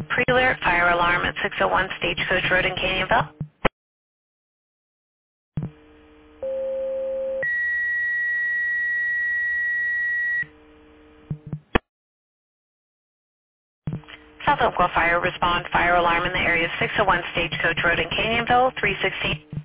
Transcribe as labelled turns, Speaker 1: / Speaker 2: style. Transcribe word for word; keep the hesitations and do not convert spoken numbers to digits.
Speaker 1: pre-alert fire alarm at six oh one Stagecoach Road in Canyonville. South Oakville Fire respond fire alarm in the area of six oh one Stagecoach Road in Canyonville, three sixteen.